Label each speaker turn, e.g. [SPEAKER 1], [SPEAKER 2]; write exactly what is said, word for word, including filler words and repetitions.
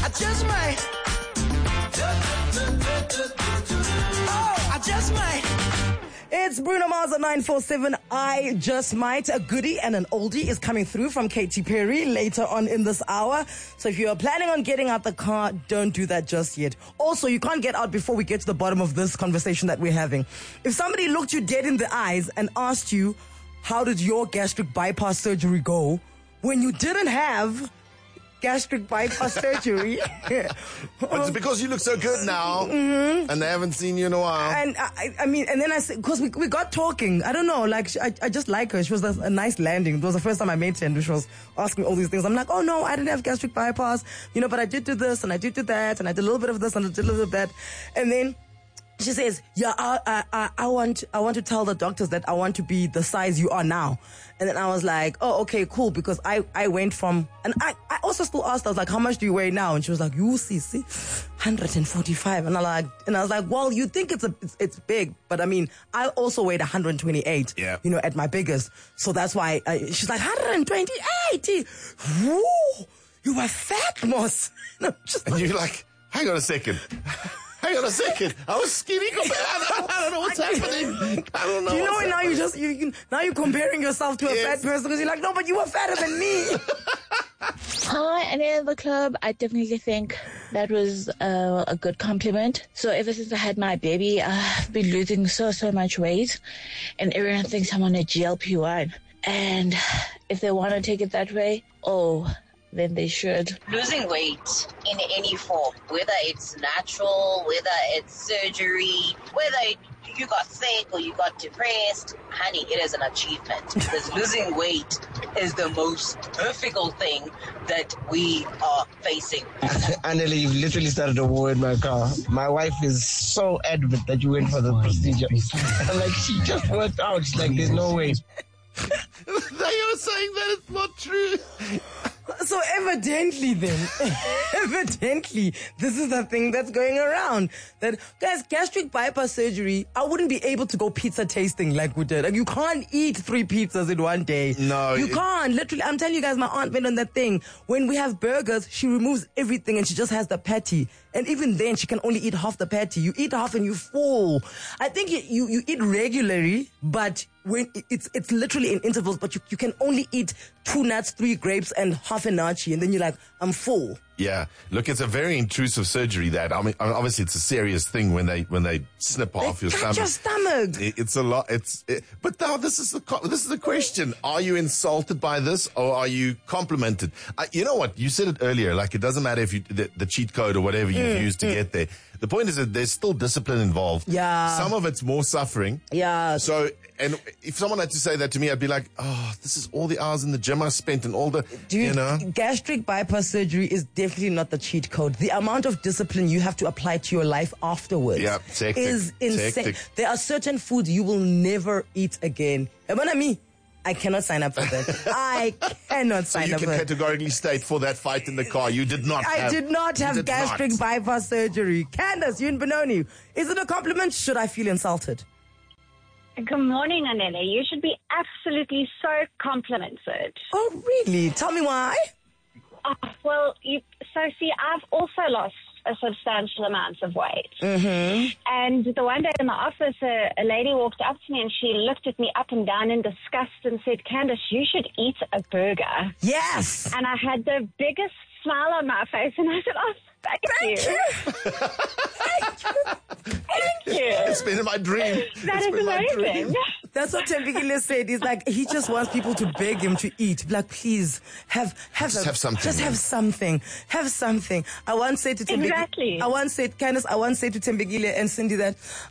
[SPEAKER 1] just might. Oh, I just might. It's Bruno Mars at nine four seven. I Just Might. A goodie and an oldie is coming through from Katy Perry later on in this hour. So if you're planning on getting out the car, don't do that just yet. Also, you can't get out before we get to the bottom of this conversation that we're having. If somebody looked you dead in the eyes and asked you, how did your gastric bypass surgery go? When you didn't have gastric bypass surgery.
[SPEAKER 2] But it's because you look so good now, mm-hmm. and they haven't seen you in a while.
[SPEAKER 1] And I, I mean, and then I said, because we we got talking. I don't know, like I I just like her. She was a, a nice landing. It was the first time I met her, and she was asking all these things. I'm like, oh no, I didn't have gastric bypass, you know, but I did do this and I did do that, and I did a little bit of this and I did a little bit of that, and then she says, yeah, I, I, I want, I want to tell the doctors that I want to be the size you are now. And then I was like, oh, okay, cool. Because I, I went from, and I, I also still asked, I was like, how much do you weigh now? And she was like, you see, see, one forty-five. And I like, and I was like, well, you think it's a, it's, it's big, but I mean, I also weighed one twenty-eight,
[SPEAKER 2] yeah.
[SPEAKER 1] you know, at my biggest. So that's why I, she's like, one twenty-eight. Woo, you were fat, Moss. And, I'm just
[SPEAKER 2] and
[SPEAKER 1] like,
[SPEAKER 2] you're like, hang on a second. Hang on a second. I was skinny compared. I don't, I don't know what's happening. I don't know.
[SPEAKER 1] You know,
[SPEAKER 2] what's
[SPEAKER 1] and now
[SPEAKER 2] happening.
[SPEAKER 1] you just you, you now you're comparing yourself to a
[SPEAKER 2] Yes.
[SPEAKER 1] fat person because you're like, no, but you were fatter than me.
[SPEAKER 3] Hi, and in the club, I definitely think that was uh, a good compliment. So ever since I had my baby, I've been losing so, so much weight, and everyone thinks I'm on a G L P one. And if they want to take it that way, oh, then they should.
[SPEAKER 4] Losing weight in any form, whether it's natural, whether it's surgery, whether you got sick or you got depressed, honey, it is an achievement. Because losing weight is the most difficult thing that we are facing.
[SPEAKER 5] Anneli, you've literally started a war in my car. My wife is so adamant that you went for the procedure. I'm like, she just worked out. She's like, there's no way.
[SPEAKER 2] They are saying that it's not true.
[SPEAKER 1] So evidently then, evidently, this is the thing that's going around. That, guys, gastric bypass surgery, I wouldn't be able to go pizza tasting like we did. Like, you can't eat three pizzas in one day.
[SPEAKER 2] No.
[SPEAKER 1] You
[SPEAKER 2] it-
[SPEAKER 1] can't. Literally, I'm telling you guys, my aunt went on that thing. When we have burgers, she removes everything and she just has the patty. And even then, she can only eat half the patty. You eat half and you full. I think you, you, you eat regularly, but when it's it's literally in intervals, but you, you can only eat two nuts, three grapes, and half an archie, and then you're like, I'm full.
[SPEAKER 2] Yeah, look, it's a very intrusive surgery. That I mean, obviously, it's a serious thing when they when they snip off your
[SPEAKER 1] Cut
[SPEAKER 2] stomach.
[SPEAKER 1] your stomach.
[SPEAKER 2] It- It's a lot. It's it, but now this is the co- this is the question: are you insulted by this, or are you complimented? Uh, you know what? You said it earlier. Like, it doesn't matter if you the, the cheat code or whatever you
[SPEAKER 1] Mm,
[SPEAKER 2] use to get there. The point is that there's still discipline involved.
[SPEAKER 1] Yeah.
[SPEAKER 2] Some of it's more suffering.
[SPEAKER 1] Yeah.
[SPEAKER 2] So, and if someone had to say that to me, I'd be like, oh, this is all the hours in the gym I spent and all the,
[SPEAKER 1] Dude,
[SPEAKER 2] you know.
[SPEAKER 1] gastric bypass surgery is definitely not the cheat code. The amount of discipline you have to apply to your life afterwards
[SPEAKER 2] Yeah, it's hectic.
[SPEAKER 1] is
[SPEAKER 2] It's
[SPEAKER 1] insane.
[SPEAKER 2] hectic.
[SPEAKER 1] There are certain foods you will never eat again. But me, I cannot sign up for that. I cannot
[SPEAKER 2] So
[SPEAKER 1] sign
[SPEAKER 2] you
[SPEAKER 1] up
[SPEAKER 2] can
[SPEAKER 1] for that.
[SPEAKER 2] categorically state for that fight in the car, you did not
[SPEAKER 1] I
[SPEAKER 2] have.
[SPEAKER 1] did not
[SPEAKER 2] you
[SPEAKER 1] have
[SPEAKER 2] did
[SPEAKER 1] gastric
[SPEAKER 2] not.
[SPEAKER 1] bypass surgery. Candace, you in Benoni. Is it a compliment? Should I feel insulted?
[SPEAKER 6] Good morning, Anneli. You should be absolutely so complimented.
[SPEAKER 1] Oh, really? Tell me why.
[SPEAKER 6] Oh, well, you, so see, I've also lost a substantial amount of weight.
[SPEAKER 1] Mm-hmm.
[SPEAKER 6] And the one day in my office, a, a lady walked up to me and she looked at me up and down in disgust and said, Candace, you should eat a burger.
[SPEAKER 1] Yes.
[SPEAKER 6] And I had the biggest smile on my face and I said, oh, thank,
[SPEAKER 1] Thank
[SPEAKER 6] you.
[SPEAKER 1] you. Thank you.
[SPEAKER 6] Thank you.
[SPEAKER 2] It's been my dream.
[SPEAKER 6] That
[SPEAKER 2] It's
[SPEAKER 6] is
[SPEAKER 2] been my dream.
[SPEAKER 6] amazing.
[SPEAKER 1] That's what Tembekile said. He's like, he just wants people to beg him to eat. Like, please, have, have,
[SPEAKER 2] Just
[SPEAKER 1] a-
[SPEAKER 2] have something,
[SPEAKER 1] Just
[SPEAKER 2] man.
[SPEAKER 1] have something. Have something. I once said to Tembekile,
[SPEAKER 6] Exactly.
[SPEAKER 1] I once said, Candace, I once said to Tembekile and Cindy that